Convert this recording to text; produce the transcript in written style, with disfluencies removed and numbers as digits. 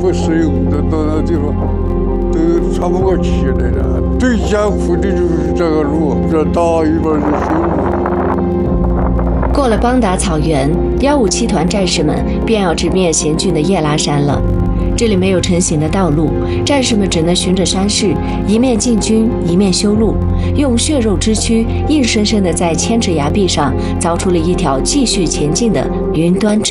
不适应的，到那地方都喘不过气来了。最艰苦的就是这个路，这大一半是修路。 过了邦达草原，157团战士们便要直面险峻的叶拉山了。这里没有成型的道路，战士们只能循着山势，一面进军，一面修路，用血肉之躯硬生生地在千尺崖壁上凿出了一条继续前进的云端之